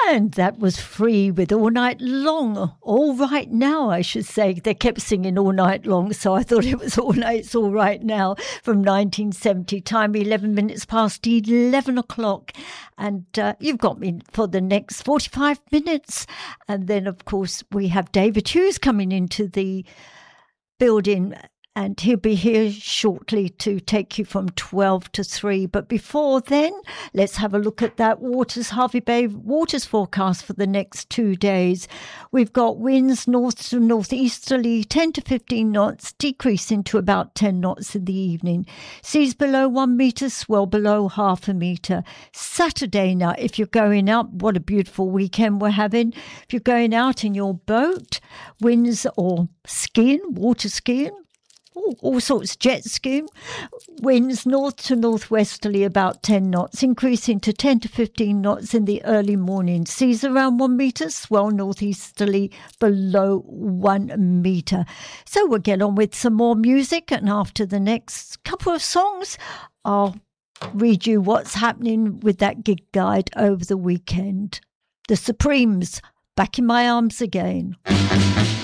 And that was Free with All Night Long. All Right Now, I should say. They kept singing All Night Long, so I thought it was It's All Right Now from 1970. Time 11 minutes past 11 o'clock. And you've got me for the next 45 minutes. And then, of course, we have David Hughes coming into the building, and he'll be here shortly to take you from 12 to 3. But before then, let's have a look at that Harvey Bay waters forecast for the next 2 days. We've got winds north to northeasterly, 10 to 15 knots, decreasing to about 10 knots in the evening. Seas below 1 metre, swell below half a metre. Saturday night, if you're going out, what a beautiful weekend we're having. If you're going out in your boat, winds or skiing, water skiing, all sorts, jet skiing, winds north to northwesterly about 10 knots, increasing to 10 to 15 knots in the early morning. Seas around 1 metre, swell northeasterly below 1 metre. So we'll get on with some more music, and after the next couple of songs, I'll read you what's happening with that gig guide over the weekend. The Supremes, Back in My Arms Again.